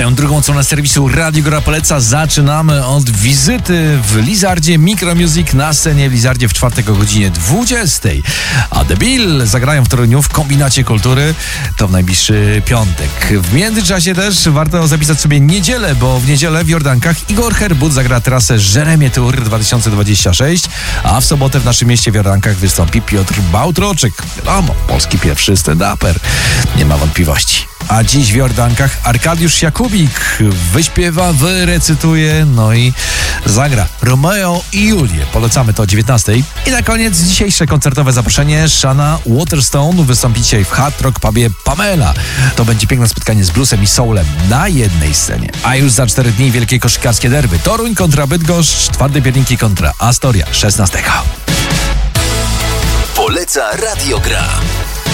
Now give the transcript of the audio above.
Tę drugą odsłonę serwisu Radio Góra poleca zaczynamy od wizyty w Lizardzie Micromusic na scenie w Lizardzie w czwartek o godzinie 20. A The Bill zagrają w Toruniu w Kombinacie Kultury. To w najbliższy piątek. W międzyczasie też warto zapisać sobie niedzielę, bo w niedzielę w Jordankach Igor Herbut zagra trasę Jeremie Tour 2026, a w sobotę w naszym mieście w Jordankach wystąpi Piotr Bałtroczyk. Wiadomo, polski pierwszy stand-uper. Nie ma wątpliwości. A dziś w Jordankach Arkadiusz Jakubik wyśpiewa, wyrecytuje, no i zagra Romeo i Julię. Polecamy to o 19. I na koniec dzisiejsze koncertowe zaproszenie. Shanna Waterstone wystąpi dzisiaj w Hard Rock Pubie Pamela. To będzie piękne spotkanie z bluesem i soulem na jednej scenie. A już za 4 dni wielkie koszykarskie derby. Toruń kontra Bydgoszcz, Twarde Pierniki kontra Astoria 16. Poleca Radio Gra.